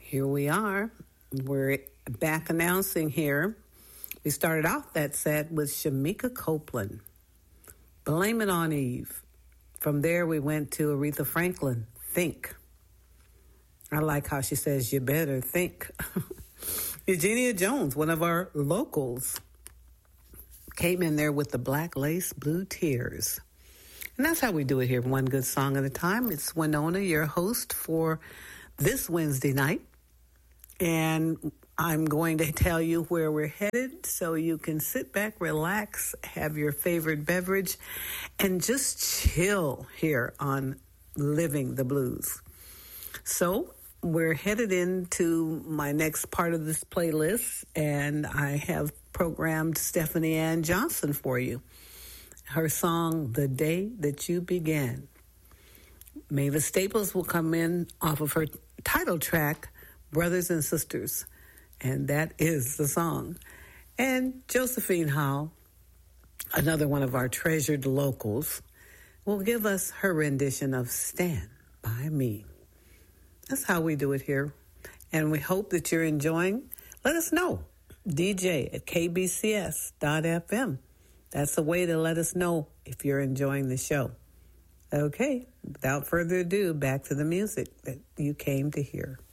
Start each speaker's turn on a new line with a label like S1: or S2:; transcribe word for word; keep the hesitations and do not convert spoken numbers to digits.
S1: Here we are. We're back announcing here. We started off that set with Shamika Copeland, Blame It on Eve. From there, we went to Aretha Franklin, Think. I like how she says, you better think. Eugenia Jones, one of our locals, came in there with the Black Lace Blue Tears. And that's how we do it here, one good song at a time. It's Winona, your host for this Wednesday night. And I'm going to tell you where we're headed so you can sit back, relax, have your favorite beverage, and just chill here on Living the Blues. So we're headed into my next part of this playlist, and I have programmed Stephanie Ann Johnson for you. Her song, The Day That You Began. Mavis Staples will come in off of her title track, Brothers and Sisters, and that is the song. And Josephine Howe, another one of our treasured locals, will give us her rendition of Stand By Me. That's how we do it here, and we hope that you're enjoying. Let us know, D J at K B C S dot F M. That's a way to let us know if you're enjoying the show. Okay, without further ado, back to the music that you came to hear.